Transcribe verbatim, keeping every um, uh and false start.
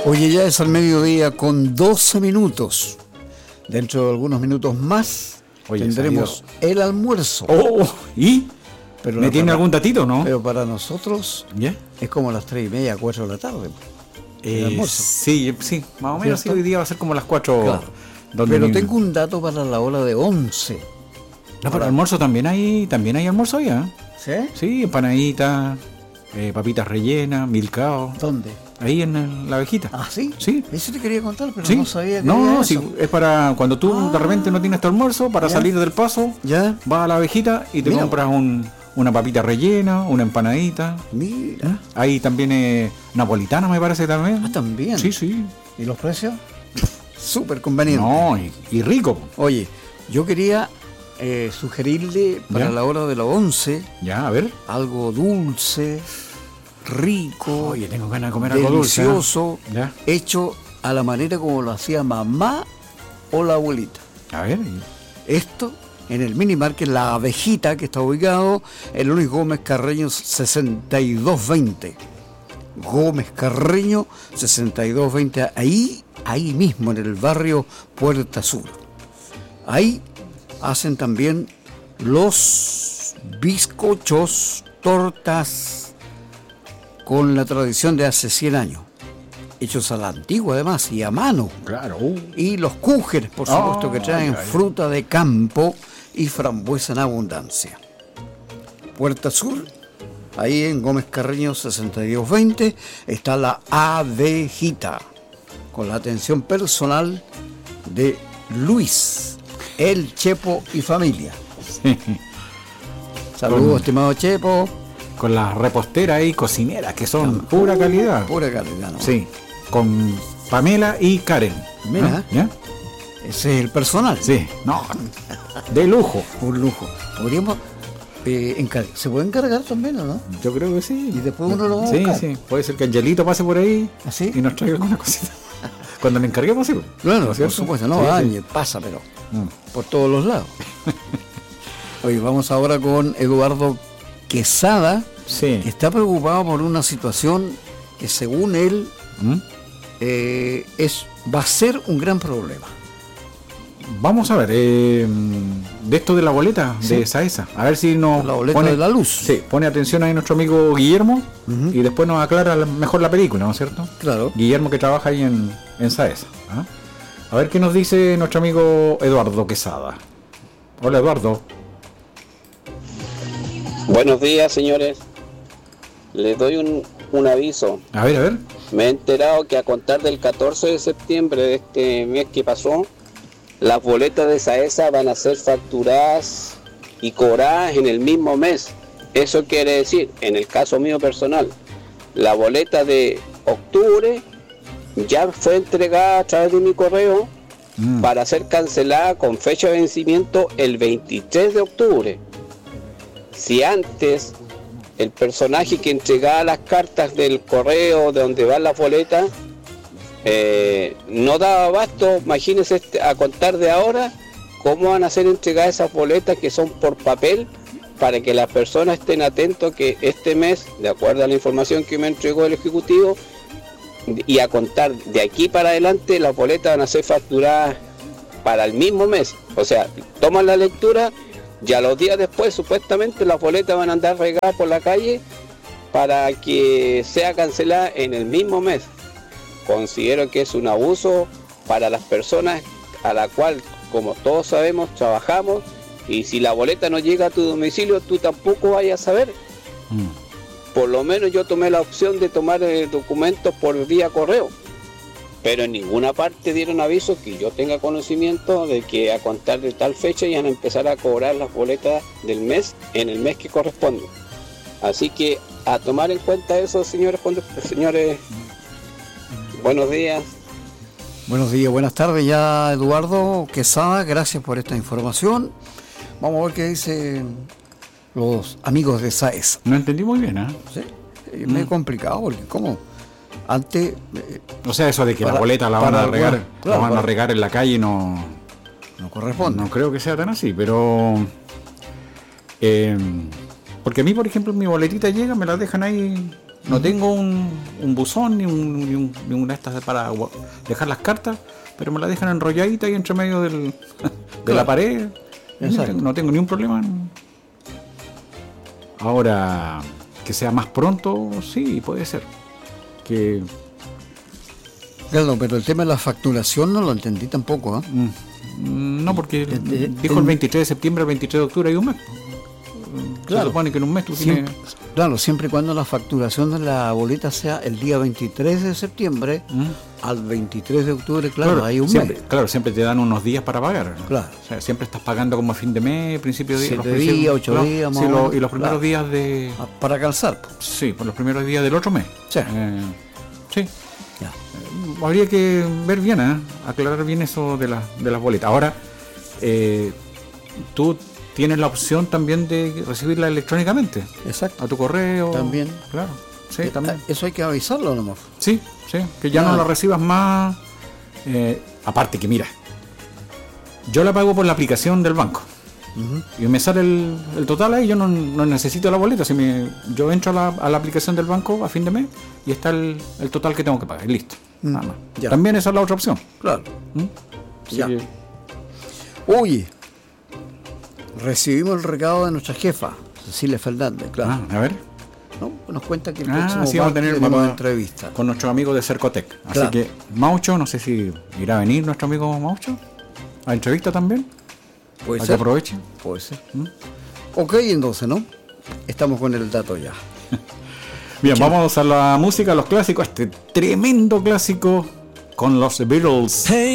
Oye, ya es al mediodía con doce minutos. Dentro de algunos minutos más Oye, tendremos el almuerzo. Oh, ¿y? Pero ¿Me tiene para, algún datito, no? Pero para nosotros ¿Ya? es como las tres y media, cuatro de la tarde. Eh, el almuerzo. Sí, sí, más o menos sí, hoy día va a ser como las cuatro. Claro. Pero mi... tengo un dato para la hora de once. No, para el almuerzo también hay, también hay almuerzo ya. ¿Sí? Sí, empanaditas, eh, papitas rellenas, milcao. ¿Dónde? Ahí en el, la abejita. ¿Ah, sí? Sí. Eso te quería contar, pero ¿Sí? no sabía que No, había no, eso. sí, es para cuando tú ah, de repente no tienes tu almuerzo, para ¿ya? salir del paso, ¿ya? vas a la abejita y te Mira, compras un, una papita rellena, una empanadita. Mira. ¿Eh? Ahí también es napolitana, me parece también. Ah, también. Sí, sí. ¿Y los precios? Súper conveniente. No, y, y rico. Oye, yo quería eh, sugerirle para ¿Ya? la hora de las once Ya, a ver. algo dulce, rico, Oye, tengo ganas de comer algo dulce. delicioso, ¿Ya? hecho a la manera como lo hacía mamá o la abuelita. A ver. Esto en el mini market La Abejita, que está ubicado en Luis Gómez Carreño sesenta y dos veinte. Gómez Carreño sesenta y dos veinte, ahí, ahí mismo en el barrio Puerta Sur. Ahí hacen también los bizcochos, tortas con la tradición de hace cien años, hechos a la antigua además y a mano. Claro. Y los cúgeres, por supuesto, oh, que traen ay, fruta de campo y frambuesa en abundancia. Puerta Sur, ahí en Gómez Carreño sesenta y dos veinte, está La Abejita, con la atención personal de Luis, el Chepo y familia. Sí. Saludos, Con, estimado Chepo. Con las reposteras y cocineras, que son pura calidad. Pura calidad, ¿no? Sí, con Pamela y Karen. Mira, ¿no? ¿Ya? Ese es el personal. Sí, no, de lujo. Un lujo. Podríamos... Eh, encar- ¿Se puede encargar también o no? Yo creo que sí. Y después uno lo va a Sí, buscar. sí. Puede ser que Angelito pase por ahí ¿así? y nos traiga alguna cosita. Cuando le encarguemos, sí. Bueno, ¿no por cierto? supuesto, no, Sí, dañe, sí. pasa, pero Mm. por todos los lados. Oye, vamos ahora con Eduardo Quesada, Sí. que está preocupado por una situación que según él ¿Mm? eh, es va a ser un gran problema. Vamos a ver, eh, de esto de la boleta Sí. de Saesa, a ver si nos La boleta pone, de la luz. Sí, pone atención ahí nuestro amigo Guillermo. Ujú. Y después nos aclara la- mejor la película, ¿no es cierto? Claro. Guillermo, que trabaja ahí en, en Saesa. ¿Ah? A ver qué nos dice nuestro amigo Eduardo Quesada. Hola, Eduardo. Buenos días, señores. Les doy un, un aviso. A ver, a ver. Me he enterado que a contar del catorce de septiembre de este mes que pasó, las boletas de Saesa van a ser facturadas y cobradas en el mismo mes. Eso quiere decir, en el caso mío personal, la boleta de octubre ya fue entregada a través de mi correo Mm. para ser cancelada con fecha de vencimiento el veintitrés de octubre. Si antes el personaje que entregaba las cartas del correo de donde van las boletas eh, no daba abasto, imagínense este, a contar de ahora cómo van a ser entregadas esas boletas que son por papel, para que las personas estén atentos que este mes, de acuerdo a la información que me entregó el Ejecutivo, y a contar de aquí para adelante las boletas van a ser facturadas para el mismo mes. O sea, toman la lectura y a los días después supuestamente las boletas van a andar regadas por la calle para que sea cancelada en el mismo mes. Considero que es un abuso para las personas a la cual, como todos sabemos, trabajamos, y si la boleta no llega a tu domicilio, tú tampoco vayas a saber. Mm. Por lo menos yo tomé la opción de tomar eh, documentos por vía correo, pero en ninguna parte dieron aviso que yo tenga conocimiento de que a contar de tal fecha iban a empezar a cobrar las boletas del mes en el mes que corresponde. Así que a tomar en cuenta eso, señores, señores, buenos días. Buenos días, buenas tardes ya, Eduardo Quesada, gracias por esta información. Vamos a ver qué dicen los amigos de Saesa. No entendí muy bien, ¿eh? ¿Sí? Es medio Mm. complicado porque como antes eh, O sea, eso de que Para- la boleta la van para a regar, alguna- claro, la van para- a regar en la calle, no, no corresponde. no creo que sea tan así, pero eh, porque a mí, por ejemplo, mi boletita llega, me la dejan ahí No tengo un, un buzón ni, un, ni, un, ni una de estas para dejar las cartas, pero me la dejan enrolladita ahí entre medio del, de claro. la pared. No tengo, no tengo ni un problema. Ahora, que sea más pronto, sí, puede ser. Que... Claro, pero el tema de la facturación no lo entendí tampoco, ¿eh? Mm, no, porque de, de, dijo de, el veintitrés de septiembre al veintitrés de octubre hay un mes. Claro, se supone que en un mes tú siempre, tienes... Claro, siempre y cuando la facturación de la boleta sea el día veintitrés de septiembre ¿Mm? al veintitrés de octubre, claro, claro hay un siempre, mes. Claro, siempre te dan unos días para pagar. Claro. O sea, siempre estás pagando como a fin de mes, principio de siete días, ocho claro, días, sí, lo, y los primeros claro. días de... Para calzar. Sí, por los primeros días del otro mes. Sí. Eh, sí. Ya. Eh, habría que ver bien, ¿eh? aclarar bien eso de, la, de las boletas. Ahora, eh, tú... tienes la opción también de recibirla electrónicamente. Exacto. A tu correo. También. Claro. Sí, eh, también. Eso hay que avisarlo nomás. Sí, sí. Que ya claro. no la recibas más. Eh, aparte que mira, yo la pago por la aplicación del banco. Uh-huh. Y me sale el, el total ahí, yo no, no necesito la boleta. Si me, yo entro a la, a la aplicación del banco a fin de mes y está el, el total que tengo que pagar. Y listo. Uh-huh. Nada más. Ya. También esa es la otra opción. Claro. ¿Mm? Ya. Sí. Oye. Recibimos el recado de nuestra jefa, Cecilia Fernández, claro. Ah, a ver. ¿No? Nos cuenta que el ah, próximo sí, vamos a tener una entrevista con nuestros amigos de Cercotec. Así claro. que, Maucho, no sé si irá a venir nuestro amigo Maucho a entrevista también. Puede a ser. Que aproveche. Puede ser. ¿Mm? Ok, entonces, ¿no? Estamos con el dato ya. Bien, Chino. Vamos a la música, a los clásicos. Este tremendo clásico con los Beatles. Hey.